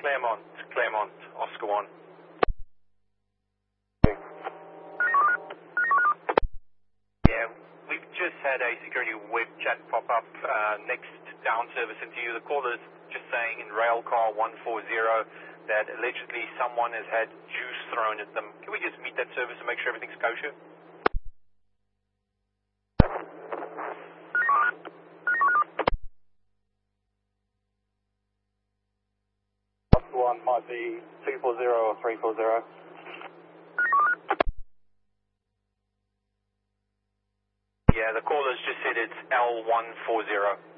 Claremont, Oscar 1. Yeah, we've just had a security web chat pop up next down service into you. The caller's just saying in Railcar 140 that allegedly someone has had juice thrown at them. Can we just meet that service and make sure everything's kosher? Oscar 1 might be 240 or 340. Yeah, the caller's just said it's L140.